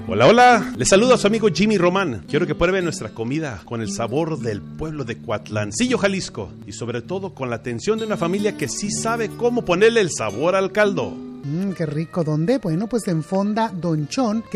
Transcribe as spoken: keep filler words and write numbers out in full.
Hola, hola, les saludo a su amigo Jimmy Román. Quiero que prueben nuestra comida con el sabor del pueblo de Coatlancillo, Jalisco, y sobre todo con la atención de una familia que sí sabe cómo ponerle el sabor al caldo. Mmm, qué rico. ¿Dónde? Bueno, pues en Fonda Don Chon,